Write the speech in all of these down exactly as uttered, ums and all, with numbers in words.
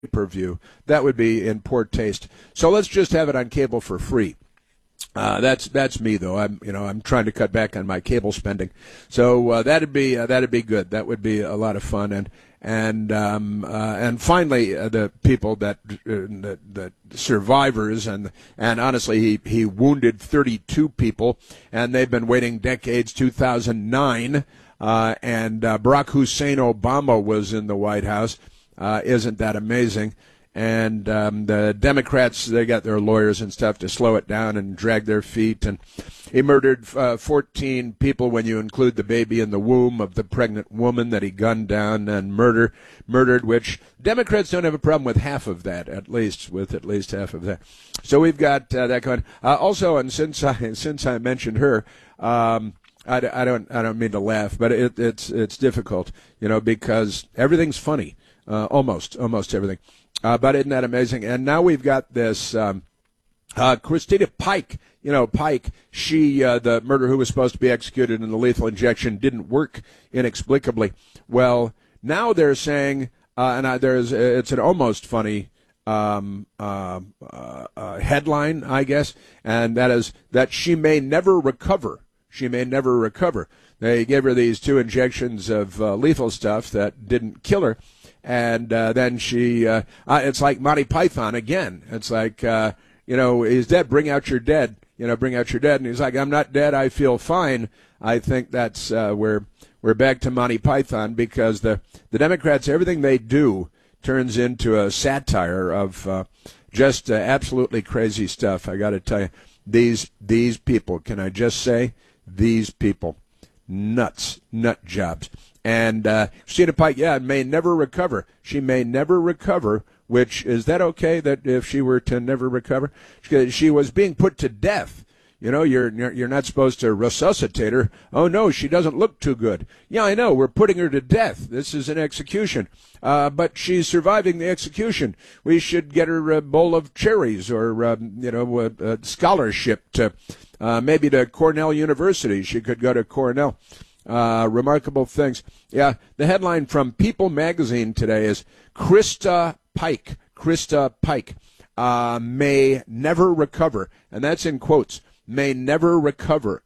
pay-per-view. That would be in poor taste. So let's just have it on cable for free. Uh, that's that's me though. I'm you know I'm trying to cut back on my cable spending, so uh, that'd be uh, that'd be good. That would be a lot of fun. And and um, uh, and finally, uh, the people that uh, the, the survivors and and honestly, he he wounded thirty-two people, and they've been waiting decades. two thousand nine, uh, and uh, Barack Hussein Obama was in the White House. Uh, isn't that amazing? And um, the Democrats, they got their lawyers and stuff to slow it down and drag their feet. And he murdered uh, fourteen people when you include the baby in the womb of the pregnant woman that he gunned down and murder, murdered, which Democrats don't have a problem with half of that, at least, with at least half of that. So we've got uh, that going. Uh, also, and since I since I mentioned her, um, I, I don't I don't mean to laugh, but it, it's it's difficult, you know, because everything's funny, uh, almost almost everything. Uh, but isn't that amazing? And now we've got this um, uh, Christina Pike. You know, Pike, she, uh, the murderer who was supposed to be executed in the lethal injection, didn't work inexplicably. Well, now they're saying, uh, and I, there's, it's an almost funny um, uh, uh, uh, headline, I guess, and that is that she may never recover. She may never recover. They gave her these two injections of uh, lethal stuff that didn't kill her. And uh, then she, uh, uh, it's like Monty Python again. It's like, uh, you know, he's dead, bring out your dead. You know, bring out your dead. And he's like, I'm not dead, I feel fine. I think that's uh, where we're back to Monty Python, because the, the Democrats, everything they do turns into a satire of uh, just uh, absolutely crazy stuff. I got to tell you, these these people, can I just say, these people, nuts, nut jobs. And uh, Christina Pike, yeah, may never recover. She may never recover, which, is that okay that if she were to never recover? She, she was being put to death. You know, you're you're not supposed to resuscitate her. Oh, no, she doesn't look too good. Yeah, I know, we're putting her to death. This is an execution. Uh, but she's surviving the execution. We should get her a bowl of cherries or, um, you know, a, a scholarship to uh, maybe to Cornell University. She could go to Cornell. Uh, remarkable things. Yeah, the headline from People magazine today is Krista Pike, Krista Pike, uh, may never recover. And that's in quotes, may never recover.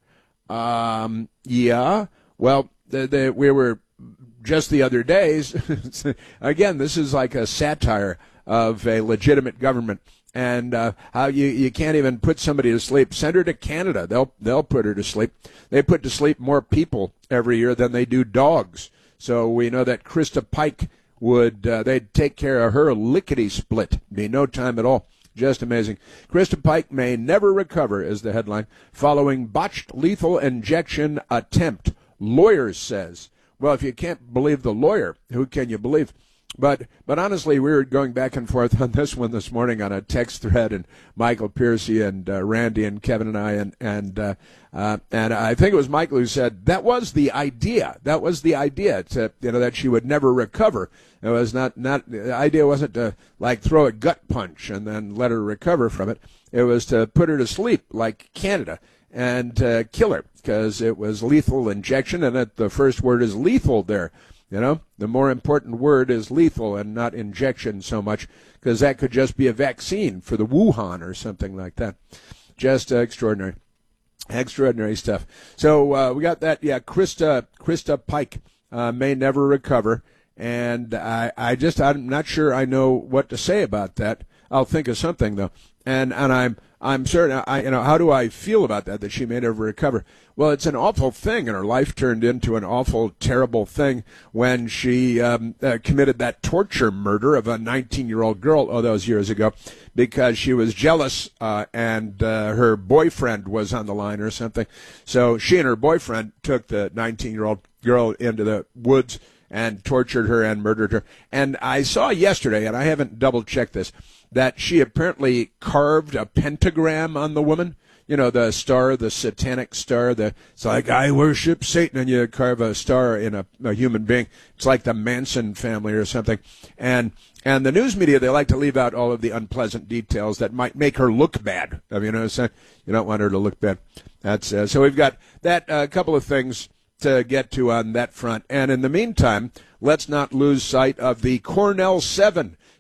Um, yeah, well, the, the, we were just the other days, again, this is like a satire of a legitimate government. And uh, how you, you can't even put somebody to sleep. Send her to Canada. They'll they'll put her to sleep. They put to sleep more people every year than they do dogs. So we know that Krista Pike would, uh, they'd take care of her lickety-split. Be no time at all. Just amazing. Krista Pike may never recover is the headline. Following botched lethal injection attempt, lawyers says. Well, if you can't believe the lawyer, who can you believe? But but honestly, we were going back and forth on this one this morning on a text thread, and Michael Piercy and uh, Randy and Kevin and I, and and uh, uh, and I think it was Michael who said that was the idea. That was the idea, to, you know, that she would never recover. It was not not the idea wasn't to like throw a gut punch and then let her recover from it. It was to put her to sleep like Canada and uh, kill her, because it was lethal injection, and that the first word is lethal there. You know, the more important word is lethal and not injection so much, because that could just be a vaccine for the Wuhan or something like that. Just uh, extraordinary. Extraordinary stuff. So uh, we got that, yeah, Krista Krista Pike uh, may never recover. And I, I just, I'm not sure I know what to say about that. I'll think of something, though. And and I'm I'm certain, I, you know, how do I feel about that, that she may never recover? Well, it's an awful thing, and her life turned into an awful, terrible thing when she um, uh, committed that torture murder of a nineteen-year-old girl, oh, that was years ago, because she was jealous uh, and uh, her boyfriend was on the line or something. So she and her boyfriend took the nineteen-year-old girl into the woods and tortured her and murdered her. And I saw yesterday, and I haven't double-checked this, that she apparently carved a pentagram on the woman. You know, the star, the satanic star. The, it's like, I worship Satan, and you carve a star in a, a human being. It's like the Manson family or something. And and the news media, they like to leave out all of the unpleasant details that might make her look bad. I mean, you know what I'm saying? You don't want her to look bad. That's uh, so we've got that uh, couple of things to get to on that front. And in the meantime, let's not lose sight of the Cornell Seven.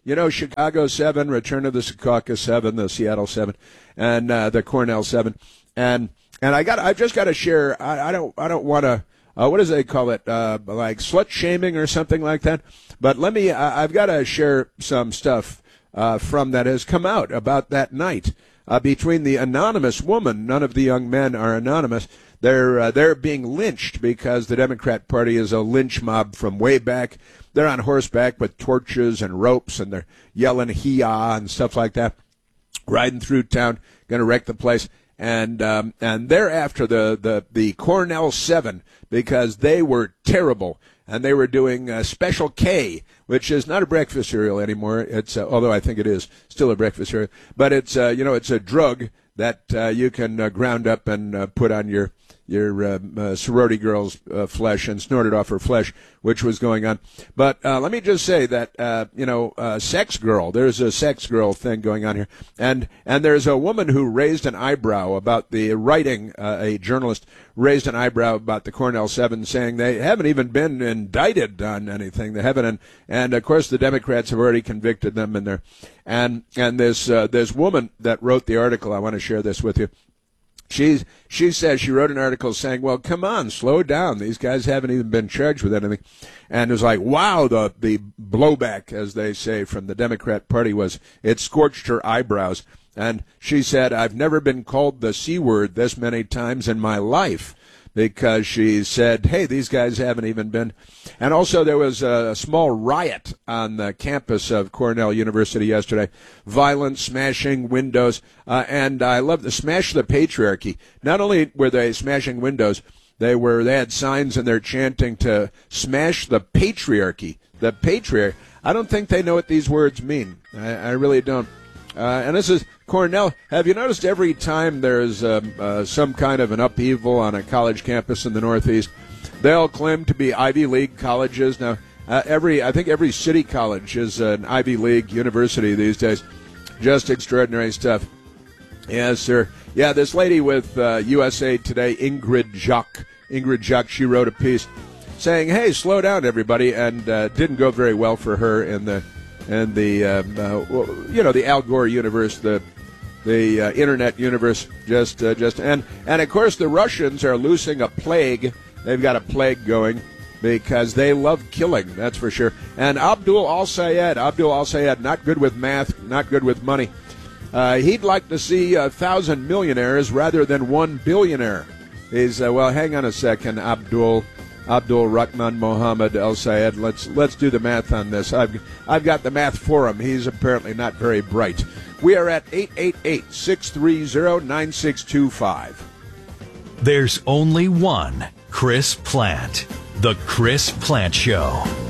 you know, Chicago seven, Return of the Secaucus seven, the Seattle seven, and uh, the Cornell seven, and and I got I've just got to share. I, I don't I don't want to. Uh, what does they call it? Uh, like slut shaming or something like that. But let me. Uh, I've got to share some stuff uh, from that has come out about that night uh, between the anonymous woman. None of the young men are anonymous. They're uh, they're being lynched because the Democrat Party is a lynch mob from way back. They're on horseback with torches and ropes, and they're yelling hee-ah and stuff like that, riding through town, going to wreck the place. And um, and they're after the, the, the Cornell seven because they were terrible. And they were doing uh, Special K, which is not a breakfast cereal anymore. It's uh, although I think it is still a breakfast cereal. But it's, uh, you know, it's a drug that uh, you can uh, ground up and uh, put on your your uh, uh, sorority girl's uh, flesh and snort it off her flesh, which was going on. But uh, let me just say that, uh, you know, uh, sex girl, there's a sex girl thing going on here. And and there's a woman who raised an eyebrow about the writing, uh, a journalist raised an eyebrow about the Cornell seven, saying they haven't even been indicted on anything. They haven't. And, and of course, the Democrats have already convicted them in there. And, and this, uh, this woman that wrote the article, I want to share this with you. She's, she says she wrote an article saying, well, come on, slow down. These guys haven't even been charged with anything. And it was like, wow, the, the blowback, as they say, from the Democrat Party was, it scorched her eyebrows. And she said, I've never been called the C word this many times in my life, because she said, hey, these guys haven't even been. And also there was a small riot on the campus of Cornell University yesterday. Violence, smashing windows. Uh, and I love the smash the patriarchy. Not only were they smashing windows, they were they had signs and they're chanting to smash the patriarchy. The patriarch. I don't think they know what these words mean. I, I really don't. Uh, and this is Cornell. Have you noticed every time there's um, uh, some kind of an upheaval on a college campus in the Northeast, they'll claim to be Ivy League colleges. Now, uh, every I think every city college is an Ivy League university these days. Just extraordinary stuff. Yes, sir. Yeah, this lady with uh, U S A Today, Ingrid Jacques, Ingrid Jacques, she wrote a piece saying, hey, slow down, everybody, and uh, didn't go very well for her in the And the, um, uh, well, you know, the Al Gore universe, the the uh, internet universe, just, uh, just, and, and of course the Russians are loosing a plague. They've got a plague going because they love killing, that's for sure. And Abdul al-Sayed, Abdul al-Sayed, not good with math, not good with money. Uh, he'd like to see a thousand millionaires rather than one billionaire. He's, uh, well, hang on a second, Abdul. Abdul Rahman Mohammed El Sayed. Let's let's do the math on this. I've I've got the math for him. He's apparently not very bright. We are at eight eight eight, six three zero, nine six two five. There's only one Chris Plante. The Chris Plante Show.